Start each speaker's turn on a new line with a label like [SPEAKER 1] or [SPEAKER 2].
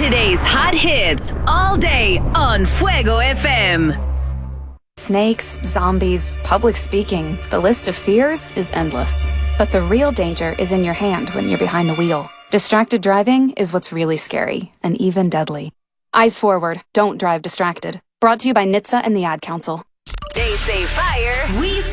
[SPEAKER 1] Today's hot hits all day on Fuego FM.
[SPEAKER 2] Snakes, zombies, public speaking. The list of fears is endless. But the real danger is in your hand when you're behind the wheel. Distracted driving is what's really scary and even deadly. Eyes forward. Don't drive distracted. Brought to you by NHTSA and the Ad Council.
[SPEAKER 1] They say fire. We